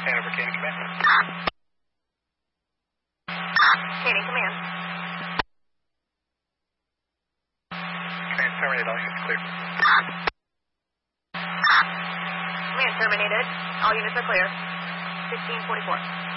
Hanover, Caney, command. Caney, command. Command terminated, all units clear. Command terminated. All units are clear. 1644.